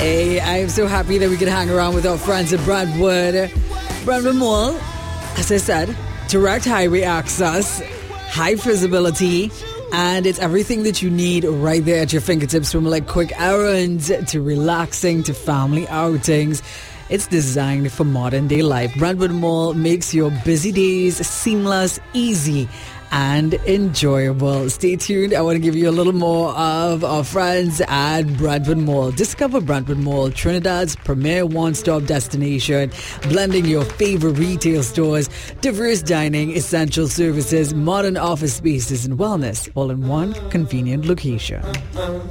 Hey, I'm so happy that we can hang around with our friends at Brentwood. Brentwood Mall, as I said, direct highway access, high visibility, and it's everything that you need right there at your fingertips, from like quick errands to relaxing to family outings. It's designed for modern day life. Brentwood Mall makes your busy days seamless, easy, and enjoyable. Stay tuned. I want to give you a little more of our friends at Brentwood Mall. Discover Brentwood Mall, Trinidad's premier one-stop destination, blending your favorite retail stores, diverse dining, essential services, modern office spaces, and wellness, all in one convenient location.